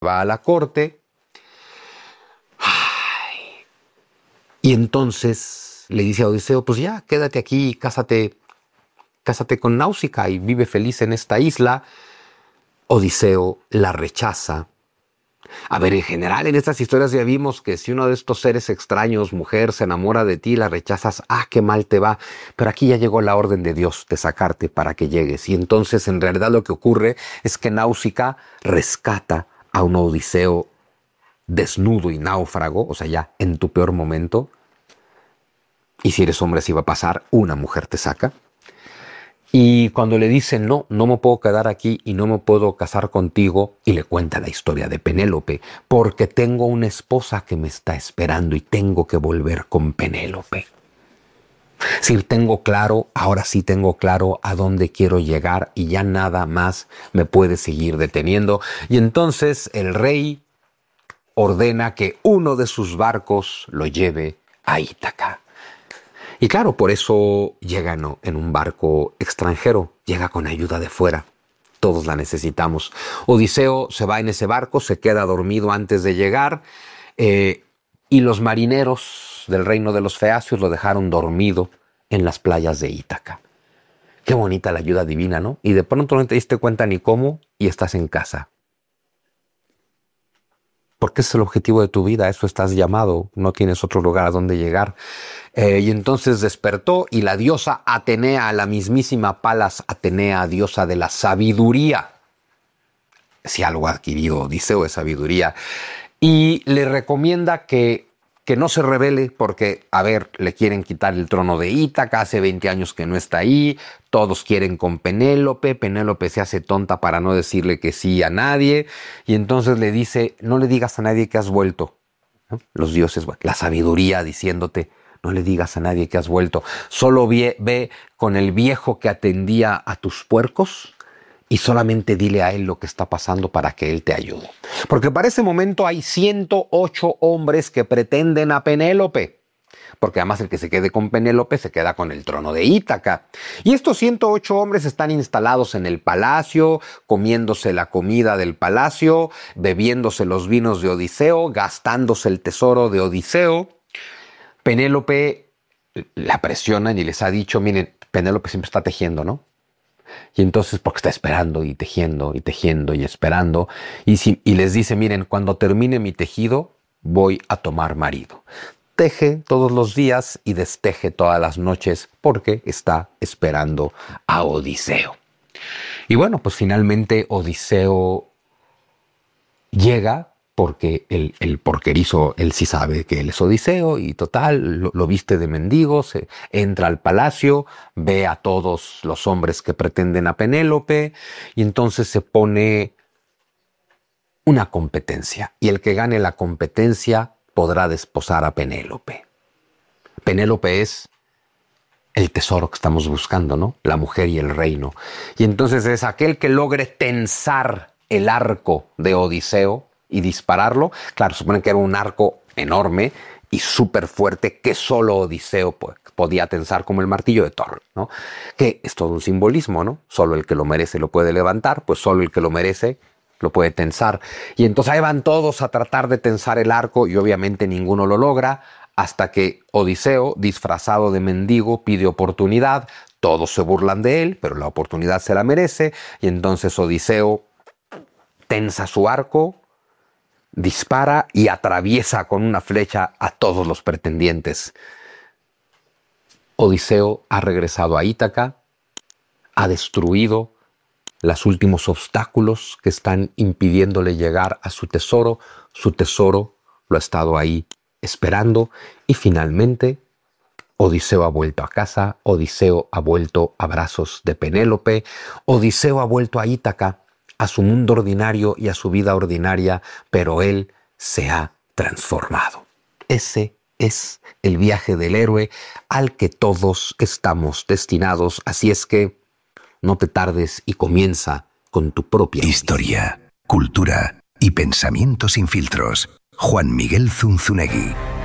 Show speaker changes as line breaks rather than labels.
va a la corte. Y entonces le dice a Odiseo, pues ya, quédate aquí, cásate con Náusica y vive feliz en esta isla. Odiseo la rechaza. A ver, en general en estas historias ya vimos que si uno de estos seres extraños, mujer, se enamora de ti, la rechazas, qué mal te va. Pero aquí ya llegó la orden de Dios de sacarte para que llegues. Y entonces en realidad lo que ocurre es que Náusica rescata a un Odiseo desnudo y náufrago, o sea, ya en tu peor momento. Y si eres hombre así va a pasar, una mujer te saca. Y cuando le dice, no me puedo quedar aquí y no me puedo casar contigo, y le cuenta la historia de Penélope, porque tengo una esposa que me está esperando y tengo que volver con Penélope. Si tengo claro, ahora sí tengo claro a dónde quiero llegar y ya nada más me puede seguir deteniendo. Y entonces el rey ordena que uno de sus barcos lo lleve a Ítaca. Y claro, por eso llega en un barco extranjero, llega con ayuda de fuera. Todos la necesitamos. Odiseo se va en ese barco, se queda dormido antes de llegar, y los marineros del reino de los Feacios lo dejaron dormido en las playas de Ítaca. Qué bonita la ayuda divina, ¿no? Y de pronto no te diste cuenta ni cómo y estás en casa. Porque ese es el objetivo de tu vida, a eso estás llamado, no tienes otro lugar a donde llegar. Y entonces despertó y la diosa Atenea, la mismísima Palas Atenea, diosa de la sabiduría, si algo ha adquirido Odiseo de sabiduría, y le recomienda que no se rebele porque, le quieren quitar el trono de Ítaca, hace 20 años que no está ahí, todos quieren con Penélope, Penélope se hace tonta para no decirle que sí a nadie, y entonces le dice, no le digas a nadie que has vuelto, ¿no? Los dioses, la sabiduría diciéndote, no le digas a nadie que has vuelto, solo ve con el viejo que atendía a tus puercos, y solamente dile a él lo que está pasando para que él te ayude. Porque para ese momento hay 108 hombres que pretenden a Penélope. Porque además el que se quede con Penélope se queda con el trono de Ítaca. Y estos 108 hombres están instalados en el palacio, comiéndose la comida del palacio, bebiéndose los vinos de Odiseo, gastándose el tesoro de Odiseo. Penélope la presionan y les ha dicho, miren, Penélope siempre está tejiendo, ¿no? Y entonces, porque está esperando y tejiendo y tejiendo y esperando, y les dice, miren, cuando termine mi tejido, voy a tomar marido. Teje todos los días y desteje todas las noches porque está esperando a Odiseo. Y bueno, pues finalmente Odiseo llega porque el porquerizo, él sí sabe que él es Odiseo y total, lo viste de mendigo, entra al palacio, ve a todos los hombres que pretenden a Penélope y entonces se pone una competencia y el que gane la competencia podrá desposar a Penélope. Penélope es el tesoro que estamos buscando, ¿no? La mujer y el reino. Y entonces es aquel que logre tensar el arco de Odiseo y dispararlo. Claro, supone que era un arco enorme y súper fuerte que solo Odiseo podía tensar, como el martillo de Thor, ¿no? Que es todo un simbolismo, ¿no? Solo el que lo merece lo puede levantar, pues solo el que lo merece lo puede tensar. Y entonces ahí van todos a tratar de tensar el arco y obviamente ninguno lo logra hasta que Odiseo, disfrazado de mendigo, pide oportunidad. Todos se burlan de él, pero la oportunidad se la merece. Y entonces Odiseo tensa su arco, dispara y atraviesa con una flecha a todos los pretendientes. Odiseo ha regresado a Ítaca, ha destruido los últimos obstáculos que están impidiéndole llegar a su tesoro. Su tesoro lo ha estado ahí esperando y finalmente Odiseo ha vuelto a casa, Odiseo ha vuelto a brazos de Penélope, Odiseo ha vuelto a Ítaca, a su mundo ordinario y a su vida ordinaria, pero él se ha transformado. Ese es el viaje del héroe al que todos estamos destinados, así es que no te tardes y comienza con tu propia
historia, cultura y pensamiento sin filtros. Juan Miguel Zunzunegui.